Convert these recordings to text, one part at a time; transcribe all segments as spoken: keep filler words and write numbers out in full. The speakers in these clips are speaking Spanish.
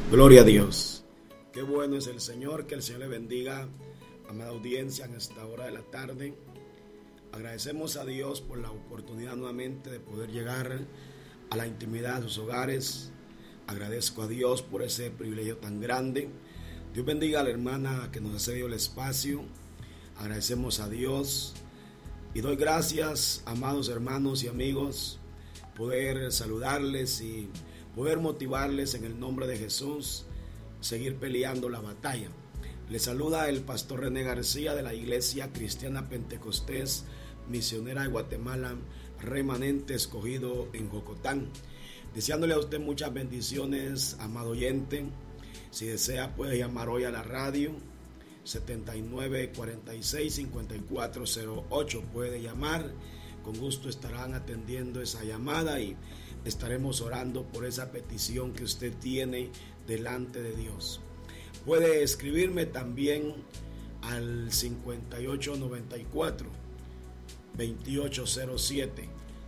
Gloria a Dios. Qué bueno es el Señor, que el Señor le bendiga, amada audiencia, en esta hora de la tarde. Agradecemos a Dios por la oportunidad nuevamente de poder llegar a la intimidad de sus hogares. Agradezco a Dios por ese privilegio tan grande. Dios bendiga a la hermana que nos ha cedido el espacio. Agradecemos a Dios y doy gracias, amados hermanos y amigos, poder saludarles y poder motivarles en el nombre de Jesús, seguir peleando la batalla. Les saluda el pastor René García de la Iglesia Cristiana Pentecostés Misionera de Guatemala, remanente escogido en Jocotán. Deseándole a usted muchas bendiciones, amado oyente. Si desea puede llamar hoy a la radio setenta y nueve cuarenta y seis cincuenta y cuatro cero ocho. Puede llamar, con gusto estarán atendiendo esa llamada y estaremos orando por esa petición que usted tiene delante de Dios. Puede escribirme también al cincuenta y ocho noventa y cuatro veintiocho cero siete.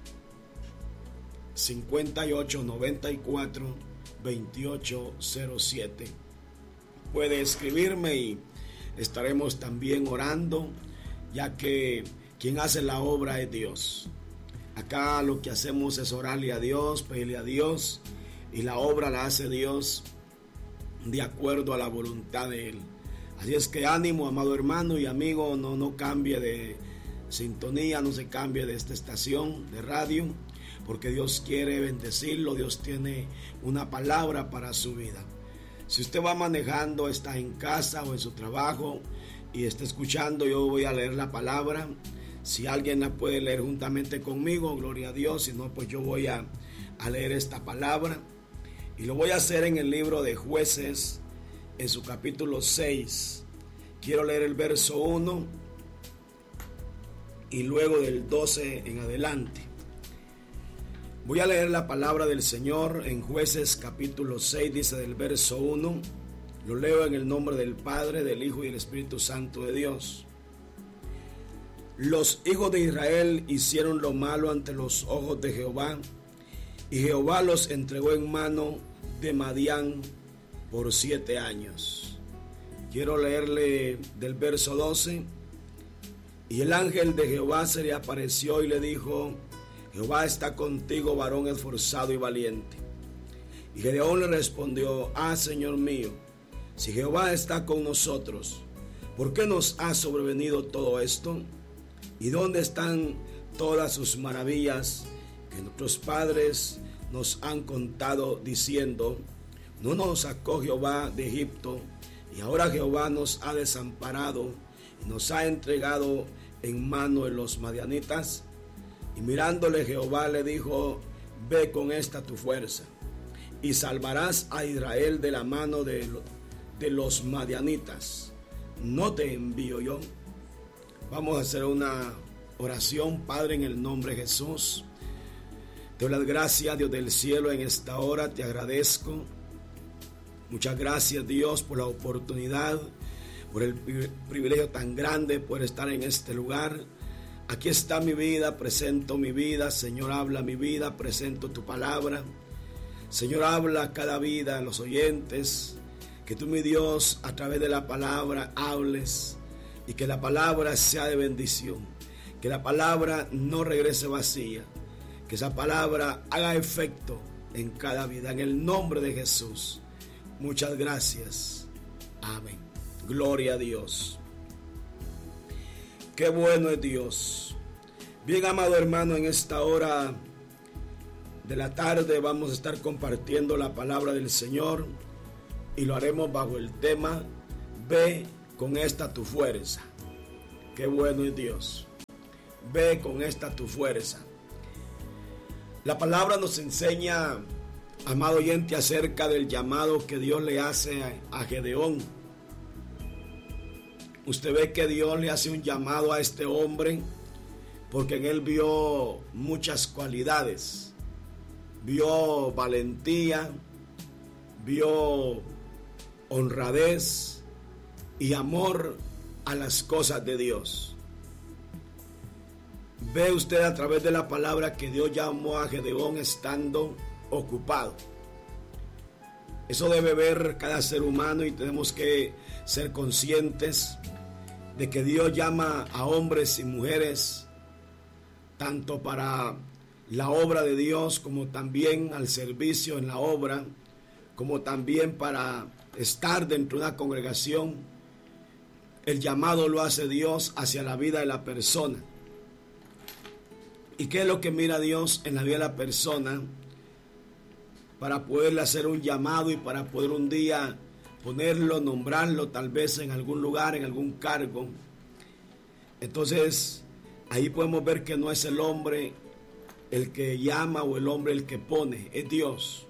cincuenta y ocho noventa y cuatro veintiocho cero siete. Puede escribirme y estaremos también orando, ya que quien hace la obra es Dios. Acá lo que hacemos es orarle a Dios, pedirle a Dios, y la obra la hace Dios de acuerdo a la voluntad de Él. Así es que ánimo, amado hermano y amigo, no, no cambie de sintonía, no se cambie de esta estación de radio, porque Dios quiere bendecirlo. Dios tiene una palabra para su vida. Si usted va manejando, está en casa o en su trabajo y está escuchando, yo voy a leer la palabra. Si alguien la puede leer juntamente conmigo, gloria a Dios. Si no, pues yo voy a, a leer esta palabra. Y lo voy a hacer en el libro de Jueces, en su capítulo seis. Quiero leer el verso uno y luego del doce en adelante. Voy a leer la palabra del Señor en Jueces capítulo seis, dice del verso uno. Lo leo en el nombre del Padre, del Hijo y del Espíritu Santo de Dios. Los hijos de Israel hicieron lo malo ante los ojos de Jehová, y Jehová los entregó en mano de Madián por siete años. Quiero leerle del verso doce. Y el ángel de Jehová se le apareció y le dijo: Jehová está contigo, varón esforzado y valiente. Y Gedeón le respondió: Ah, Señor mío, si Jehová está con nosotros, ¿por qué nos ha sobrevenido todo esto? ¿Y dónde están todas sus maravillas que nuestros padres nos han contado, diciendo: no nos sacó Jehová de Egipto, y ahora Jehová nos ha desamparado y nos ha entregado en mano de los madianitas? Y mirándole Jehová le dijo: ve con esta tu fuerza y salvarás a Israel de la mano de, de los madianitas. ¿No te envío yo? Vamos a hacer una oración. Padre, en el nombre de Jesús, te doy las gracias, Dios del cielo, en esta hora. Te agradezco. Muchas gracias, Dios, por la oportunidad, por el privilegio tan grande por estar en este lugar. Aquí está mi vida, presento mi vida. Señor, habla mi vida, presento tu palabra. Señor, habla a cada vida, a los oyentes. Que tú, mi Dios, a través de la palabra hables, y que la palabra sea de bendición. Que la palabra no regrese vacía. Que esa palabra haga efecto en cada vida. En el nombre de Jesús. Muchas gracias. Amén. Gloria a Dios. Qué bueno es Dios. Bien, amado hermano, en esta hora de la tarde vamos a estar compartiendo la palabra del Señor, y lo haremos bajo el tema: ve con esta tu fuerza. Qué bueno es Dios. Ve con esta tu fuerza. La palabra nos enseña, amado oyente, acerca del llamado que Dios le hace a Gedeón. Usted ve que Dios le hace un llamado a este hombre porque en él vio muchas cualidades. Vio valentía, vio honradez y amor a las cosas de Dios. Ve usted a través de la palabra que Dios llamó a Gedeón estando ocupado. Eso debe ver cada ser humano y tenemos que ser conscientes de que Dios llama a hombres y mujeres tanto para la obra de Dios como también al servicio en la obra, como también para estar dentro de una congregación. El llamado lo hace Dios hacia la vida de la persona. ¿Y qué es lo que mira Dios en la vida de la persona? Para poderle hacer un llamado y para poder un día ponerlo, nombrarlo tal vez en algún lugar, en algún cargo. Entonces, ahí podemos ver que no es el hombre el que llama o el hombre el que pone, es Dios.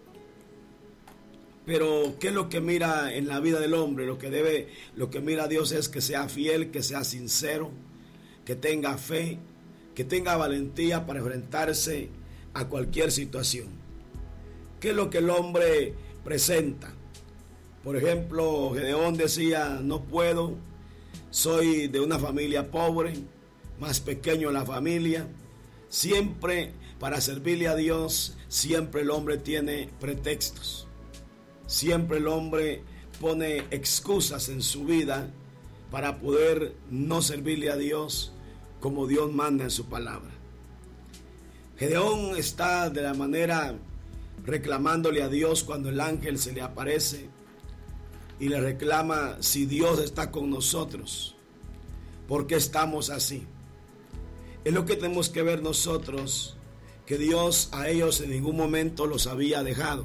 Pero ¿qué es lo que mira en la vida del hombre? Lo que debe, lo que mira Dios es que sea fiel, que sea sincero, que tenga fe, que tenga valentía para enfrentarse a cualquier situación. ¿Qué es lo que el hombre presenta? Por ejemplo, Gedeón decía, no puedo, soy de una familia pobre, más pequeño la familia. Siempre para servirle a Dios, siempre el hombre tiene pretextos. Siempre el hombre pone excusas en su vida para poder no servirle a Dios como Dios manda en su palabra. Gedeón está de la manera reclamándole a Dios cuando el ángel se le aparece y le reclama si Dios está con nosotros. ¿Por qué estamos así? Es lo que tenemos que ver nosotros, que Dios a ellos en ningún momento los había dejado.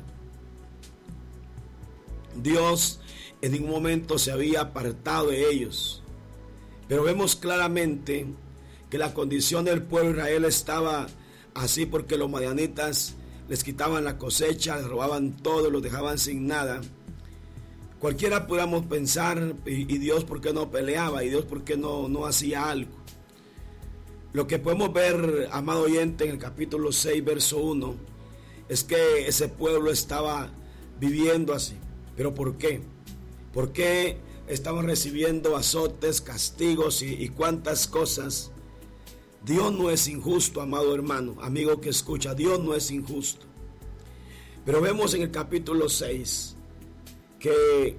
Dios en ningún momento se había apartado de ellos. Pero vemos claramente que la condición del pueblo de Israel estaba así porque los madianitas les quitaban la cosecha, les robaban todo, los dejaban sin nada. Cualquiera pudiéramos pensar, y, y Dios por qué no peleaba, y Dios por qué no, no hacía algo. Lo que podemos ver, amado oyente, en el capítulo seis, verso uno, es que ese pueblo estaba viviendo así. ¿Pero por qué? ¿Por qué estaban recibiendo azotes, castigos y, y cuántas cosas? Dios no es injusto, amado hermano, amigo que escucha, Dios no es injusto. Pero vemos en el capítulo seis que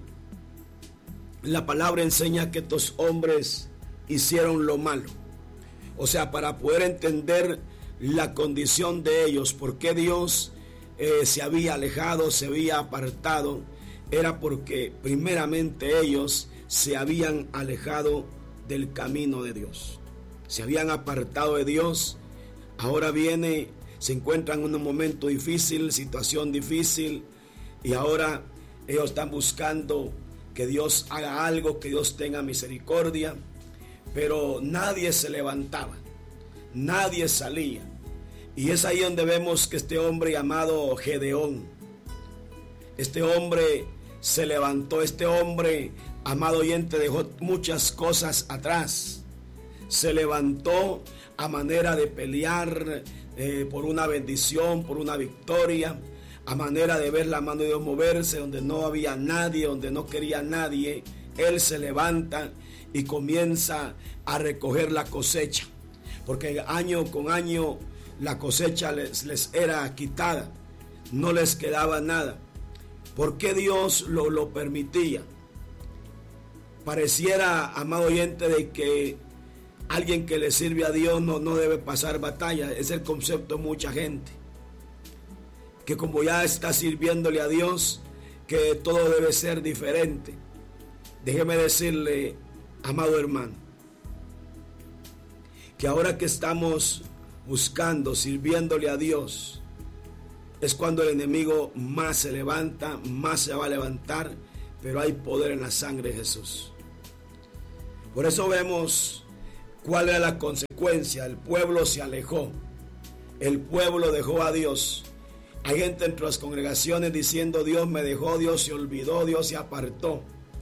la palabra enseña que estos hombres hicieron lo malo. O sea, para poder entender la condición de ellos, por qué Dios eh, se había alejado, se había apartado, era porque primeramente ellos se habían alejado del camino de Dios. Se habían apartado de Dios, ahora viene, se encuentran en un momento difícil, situación difícil, y ahora ellos están buscando que Dios haga algo, que Dios tenga misericordia, pero nadie se levantaba, nadie salía. Y es ahí donde vemos que este hombre llamado Gedeón, este hombre se levantó, este hombre, amado oyente, dejó muchas cosas atrás. Se levantó a manera de pelear eh, por una bendición, por una victoria, a manera de ver la mano de Dios moverse, donde no había nadie, donde no quería nadie. Él se levanta y comienza a recoger la cosecha, porque año con año la cosecha les, les era quitada, no les quedaba nada. ¿Por qué Dios lo, lo permitía? Pareciera, amado oyente, de que alguien que le sirve a Dios no, no debe pasar batalla. Es el concepto de mucha gente, que como ya está sirviéndole a Dios, que todo debe ser diferente. Déjeme decirle, amado hermano, que ahora que estamos buscando, sirviéndole a Dios, es cuando el enemigo más se levanta, más se va a levantar, pero hay poder en la sangre de Jesús. Por eso vemos cuál era la consecuencia. El pueblo se alejó, el pueblo dejó a Dios. Hay gente entre las congregaciones diciendo: Dios me dejó, Dios se olvidó, Dios se apartó.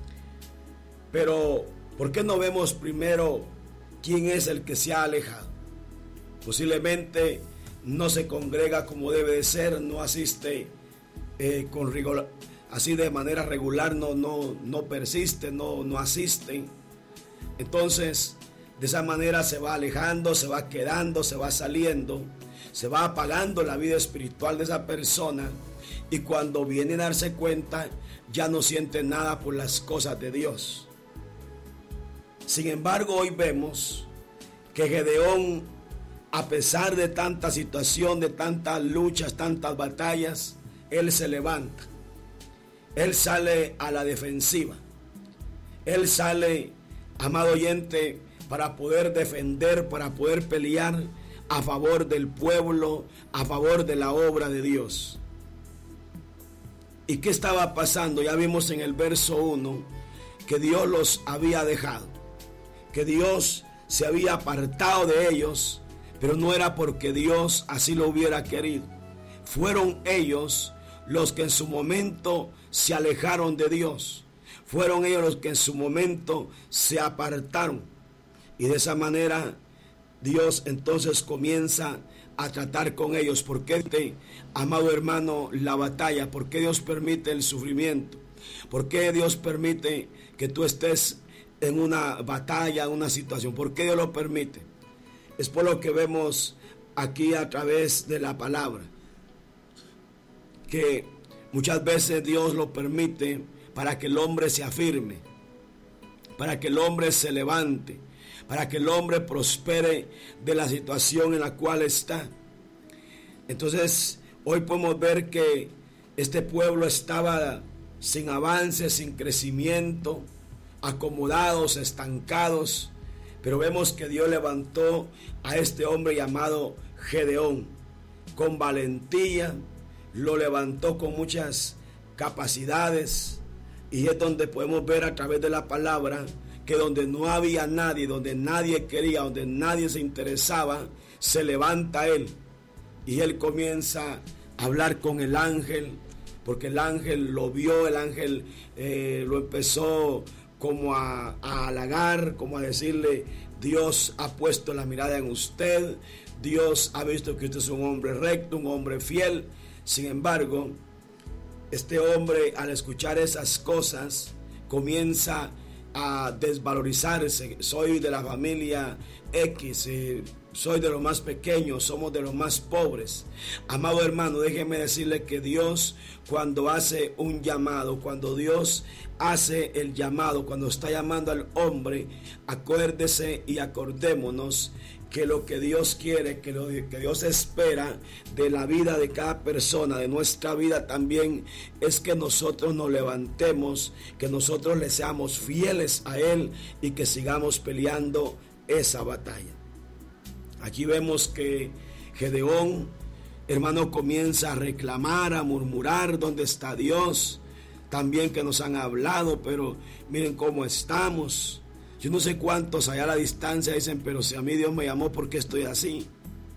Pero ¿por qué no vemos primero quién es el que se ha alejado? Posiblemente no se congrega como debe de ser, no asiste eh, con rigor, así de manera regular, no, no, no persiste, no, no asiste. Entonces, de esa manera se va alejando, se va quedando, se va saliendo, se va apagando la vida espiritual de esa persona, y cuando viene a darse cuenta ya no siente nada por las cosas de Dios. Sin embargo, hoy vemos que Gedeón, a pesar de tanta situación, de tantas luchas, tantas batallas, él se levanta. Él sale a la defensiva. Él sale, amado oyente, para poder defender, para poder pelear a favor del pueblo, a favor de la obra de Dios. ¿Y qué estaba pasando? Ya vimos en el verso uno que Dios los había dejado, que Dios se había apartado de ellos, pero no era porque Dios así lo hubiera querido. Fueron ellos los que en su momento se alejaron de Dios. Fueron ellos los que en su momento se apartaron. Y de esa manera Dios entonces comienza a tratar con ellos. ¿Por qué, amado hermano, la batalla? ¿Por qué Dios permite el sufrimiento? ¿Por qué Dios permite que tú estés en una batalla, en una situación? ¿Por qué Dios lo permite? Es por lo que vemos aquí a través de la palabra, que muchas veces Dios lo permite para que el hombre se afirme, para que el hombre se levante, para que el hombre prospere de la situación en la cual está. Entonces, hoy podemos ver que este pueblo estaba sin avance, sin crecimiento, acomodados, estancados, pero vemos que Dios levantó a este hombre llamado Gedeón con valentía, lo levantó con muchas capacidades, y es donde podemos ver a través de la palabra que donde no había nadie, donde nadie quería, donde nadie se interesaba, se levanta él y él comienza a hablar con el ángel, porque el ángel lo vio, el ángel eh, lo empezó como a, a halagar, como a decirle: Dios ha puesto la mirada en usted, Dios ha visto que usted es un hombre recto, un hombre fiel. Sin embargo, este hombre, al escuchar esas cosas, comienza a desvalorizarse. Soy de la familia X, eh, soy de los más pequeños, somos de los más pobres. Amado hermano, déjeme decirle que Dios, cuando hace un llamado, cuando Dios hace el llamado, cuando está llamando al hombre, acuérdese y acordémonos que lo que Dios quiere, que lo que Dios espera de la vida de cada persona, de nuestra vida también, es que nosotros nos levantemos, que nosotros le seamos fieles a Él y que sigamos peleando esa batalla. Aquí vemos que Gedeón, hermano, comienza a reclamar, a murmurar: ¿dónde está Dios? También que nos han hablado, pero miren cómo estamos. Yo no sé cuántos allá a la distancia dicen: pero si a mí Dios me llamó, ¿por qué estoy así?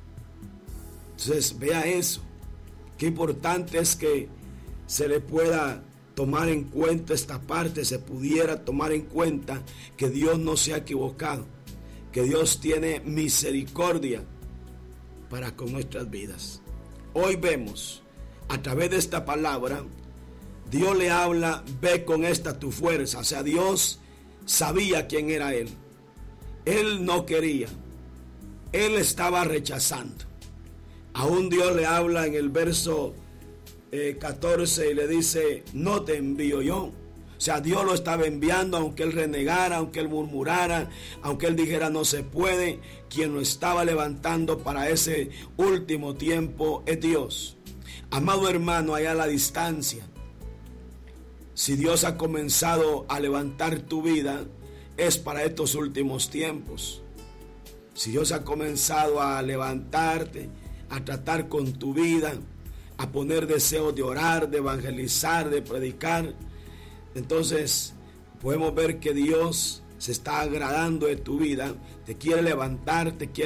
Entonces vea eso. Qué importante es que se le pueda tomar en cuenta esta parte, se pudiera tomar en cuenta que Dios no se ha equivocado, que Dios tiene misericordia para con nuestras vidas. Hoy vemos a través de esta palabra, Dios le habla: ve con esta tu fuerza. O sea, Dios sabía quién era él. Él no quería. Él estaba rechazando. Aún Dios le habla en el verso eh, catorce y le dice: no te envío yo. O sea, Dios lo estaba enviando, aunque él renegara, aunque él murmurara, aunque él dijera no se puede. Quien lo estaba levantando para ese último tiempo es Dios. Amado hermano, allá a la distancia, si Dios ha comenzado a levantar tu vida, es para estos últimos tiempos. Si Dios ha comenzado a levantarte, a tratar con tu vida, a poner deseos de orar, de evangelizar, de predicar, entonces podemos ver que Dios se está agradando de tu vida, te quiere levantar, te quiere